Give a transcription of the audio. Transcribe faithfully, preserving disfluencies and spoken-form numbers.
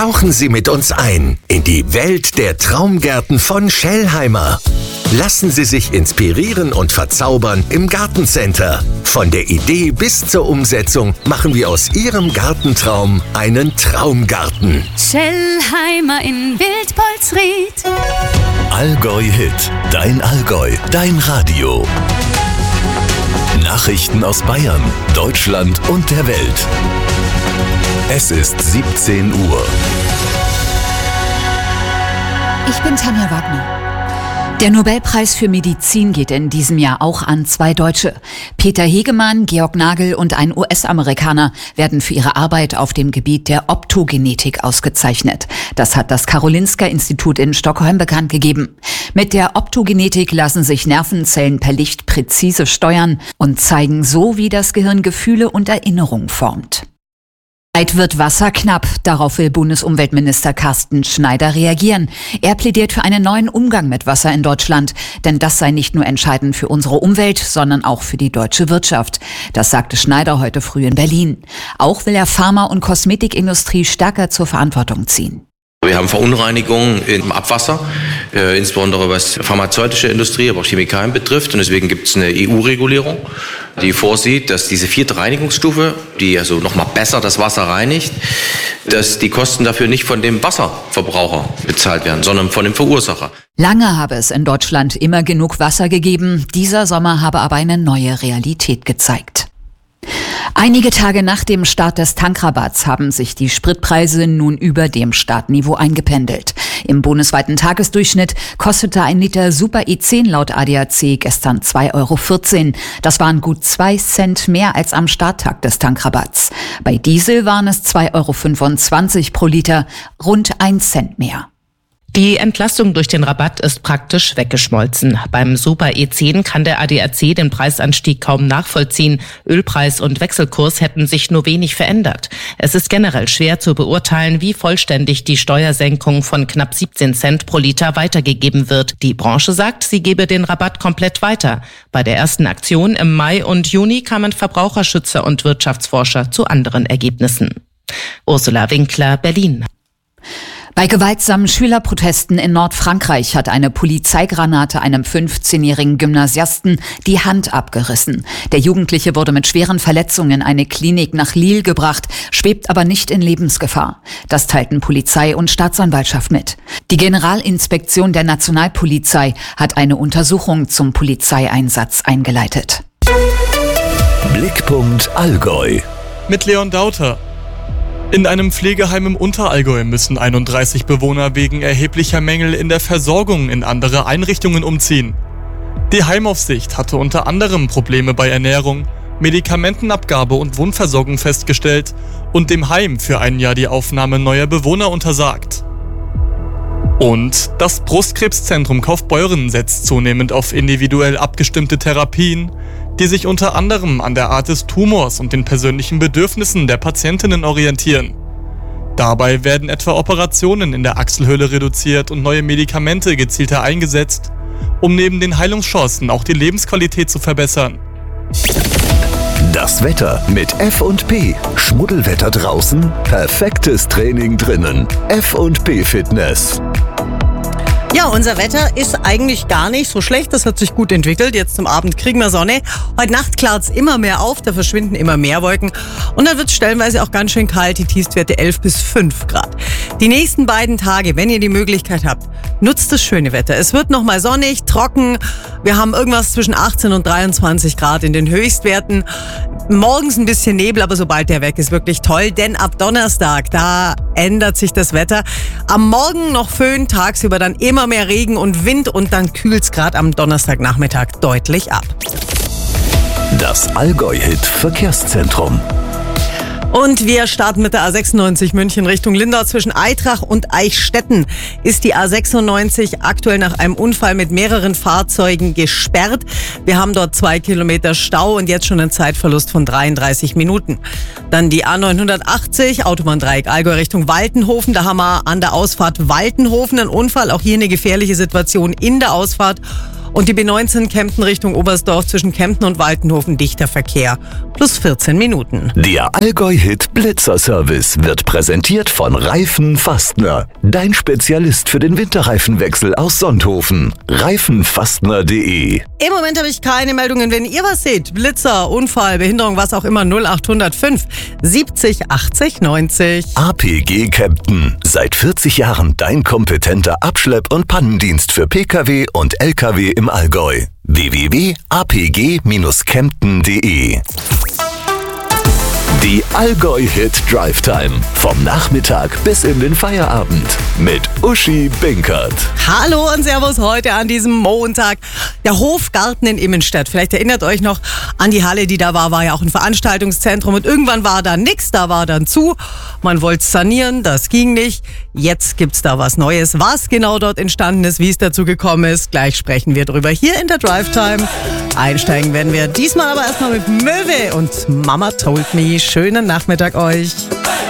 Tauchen Sie mit uns ein in die Welt der Traumgärten von Schellheimer. Lassen Sie sich inspirieren und verzaubern im Gartencenter. Von der Idee bis zur Umsetzung machen wir aus Ihrem Gartentraum einen Traumgarten. Schellheimer in Wildpolsried. Allgäu Hit, dein Allgäu, dein Radio. Nachrichten aus Bayern, Deutschland und der Welt. Es ist siebzehn Uhr. Ich bin Tanja Wagner. Der Nobelpreis für Medizin geht in diesem Jahr auch an zwei Deutsche. Peter Hegemann, Georg Nagel und ein U S-Amerikaner werden für ihre Arbeit auf dem Gebiet der Optogenetik ausgezeichnet. Das hat das Karolinska-Institut in Stockholm bekannt gegeben. Mit der Optogenetik lassen sich Nervenzellen per Licht präzise steuern und zeigen so, wie das Gehirn Gefühle und Erinnerungen formt. Bald wird Wasser knapp. Darauf will Bundesumweltminister Carsten Schneider reagieren. Er plädiert für einen neuen Umgang mit Wasser in Deutschland. Denn das sei nicht nur entscheidend für unsere Umwelt, sondern auch für die deutsche Wirtschaft. Das sagte Schneider heute früh in Berlin. Auch will er Pharma- und Kosmetikindustrie stärker zur Verantwortung ziehen. Wir haben Verunreinigungen im Abwasser, äh, insbesondere was pharmazeutische Industrie, aber auch Chemikalien betrifft. Und deswegen gibt es eine E U-Regulierung, die vorsieht, dass diese vierte Reinigungsstufe, die also nochmal besser das Wasser reinigt, dass die Kosten dafür nicht von dem Wasserverbraucher bezahlt werden, sondern von dem Verursacher. Lange habe es in Deutschland immer genug Wasser gegeben. Dieser Sommer habe aber eine neue Realität gezeigt. Einige Tage nach dem Start des Tankrabatts haben sich die Spritpreise nun über dem Startniveau eingependelt. Im bundesweiten Tagesdurchschnitt kostete ein Liter Super E zehn laut A D A C gestern zwei Euro vierzehn. Das waren gut zwei Cent mehr als am Starttag des Tankrabatts. Bei Diesel waren es zwei Euro fünfundzwanzig pro Liter, rund ein Cent mehr. Die Entlastung durch den Rabatt ist praktisch weggeschmolzen. Beim Super E zehn kann der A D A C den Preisanstieg kaum nachvollziehen. Ölpreis und Wechselkurs hätten sich nur wenig verändert. Es ist generell schwer zu beurteilen, wie vollständig die Steuersenkung von knapp siebzehn Cent pro Liter weitergegeben wird. Die Branche sagt, sie gebe den Rabatt komplett weiter. Bei der ersten Aktion im Mai und Juni kamen Verbraucherschützer und Wirtschaftsforscher zu anderen Ergebnissen. Ursula Winkler, Berlin. Bei gewaltsamen Schülerprotesten in Nordfrankreich hat eine Polizeigranate einem fünfzehnjährigen Gymnasiasten die Hand abgerissen. Der Jugendliche wurde mit schweren Verletzungen in eine Klinik nach Lille gebracht, schwebt aber nicht in Lebensgefahr. Das teilten Polizei und Staatsanwaltschaft mit. Die Generalinspektion der Nationalpolizei hat eine Untersuchung zum Polizeieinsatz eingeleitet. Blickpunkt Allgäu. Mit Leon Dauter. In einem Pflegeheim im Unterallgäu müssen einunddreißig Bewohner wegen erheblicher Mängel in der Versorgung in andere Einrichtungen umziehen. Die Heimaufsicht hatte unter anderem Probleme bei Ernährung, Medikamentenabgabe und Wohnversorgung festgestellt und dem Heim für ein Jahr die Aufnahme neuer Bewohner untersagt. Und das Brustkrebszentrum Kaufbeuren setzt zunehmend auf individuell abgestimmte Therapien, die sich unter anderem an der Art des Tumors und den persönlichen Bedürfnissen der Patientinnen orientieren. Dabei werden etwa Operationen in der Achselhöhle reduziert und neue Medikamente gezielter eingesetzt, um neben den Heilungschancen auch die Lebensqualität zu verbessern. Das Wetter mit F und P. Schmuddelwetter draußen, perfektes Training drinnen. F und P Fitness. Ja, unser Wetter ist eigentlich gar nicht so schlecht. Das hat sich gut entwickelt. Jetzt zum Abend kriegen wir Sonne. Heute Nacht klart es immer mehr auf. Da verschwinden immer mehr Wolken. Und dann wird es stellenweise auch ganz schön kalt. Die Tiefstwerte elf bis fünf Grad. Die nächsten beiden Tage, wenn ihr die Möglichkeit habt, nutzt das schöne Wetter. Es wird nochmal sonnig, trocken. Wir haben irgendwas zwischen achtzehn und dreiundzwanzig Grad in den Höchstwerten. Morgens ein bisschen Nebel, aber sobald der weg ist, wirklich toll. Denn ab Donnerstag, da ändert sich das Wetter. Am Morgen noch Föhn, tagsüber dann immer mehr Regen und Wind und dann kühlt es gerade am Donnerstagnachmittag deutlich ab. Das Allgäu-Hit Verkehrszentrum. Und wir starten mit der A sechsundneunzig München Richtung Lindau. Zwischen Aitrach und Eichstätten ist die A sechsundneunzig aktuell nach einem Unfall mit mehreren Fahrzeugen gesperrt. Wir haben dort zwei Kilometer Stau und jetzt schon einen Zeitverlust von dreiunddreißig Minuten. Dann die A neunhundertachtzig, Autobahndreieck Allgäu Richtung Waltenhofen. Da haben wir an der Ausfahrt Waltenhofen einen Unfall. Auch hier eine gefährliche Situation in der Ausfahrt. Und die B neunzehn Kempten Richtung Oberstdorf zwischen Kempten und Waltenhofen dichter Verkehr. Plus vierzehn Minuten. Der Allgäu-Hit Blitzer-Service wird präsentiert von Reifen Fastner. Dein Spezialist für den Winterreifenwechsel aus Sonthofen. reifenfastner punkt de. Im Moment habe ich keine Meldungen. Wenn ihr was seht, Blitzer, Unfall, Behinderung, was auch immer, null acht null fünf siebzig achtzig neunzig. A P G Kempten. Seit vierzig Jahren dein kompetenter Abschlepp- und Pannendienst für Pkw und Lkw im Allgäu. w w w punkt a p g kempten punkt de. Die Allgäu-Hit Drive Time. Vom Nachmittag bis in den Feierabend. Mit Uschi Binkert. Hallo und Servus heute an diesem Montag. Der Hofgarten in Immenstadt. Vielleicht erinnert euch noch an die Halle, die da war. War ja auch ein Veranstaltungszentrum. Und irgendwann war da nichts. Da war dann zu. Man wollte sanieren. Das ging nicht. Jetzt gibt's da was Neues. Was genau dort entstanden ist, wie es dazu gekommen ist. Gleich sprechen wir drüber hier in der Drive Time. Einsteigen werden wir diesmal aber erstmal mit Möwe und Mama Told Me. Schönen Nachmittag euch.